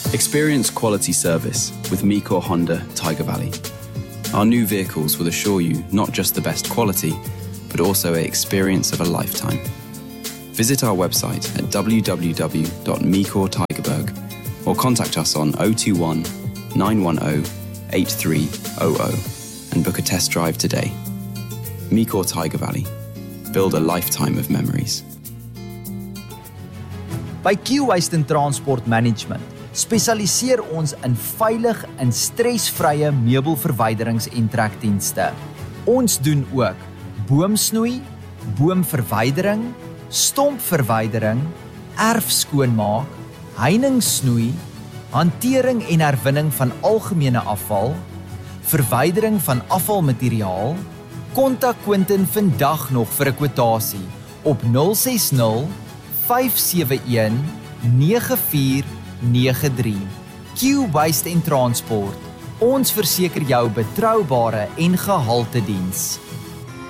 Experience quality service with Micor Honda Tiger Valley. Our new vehicles will assure you not just the best quality, but also an experience of a lifetime. Visit our website at www.micortigerberg or contact us on 021 910 8300 and book a test drive today. Micor Tiger Valley. Build a lifetime of memories. By Q-Waste & Transport Management spesialiseer ons in veilig en stresvrye meubelverwyderings en trekdienste. Ons doen ook boomsnoei, boomverwydering, stompverwydering, erfskoonmaak, heiningssnoei, hantering en herwinning van algemene afval, verwydering van afvalmateriaal. Kontak Quentin vandag nog vir 'n kwotasie op 060 571 9493. Q-Waste & Transport. Ons verseker jou betroubare en gehalte diens.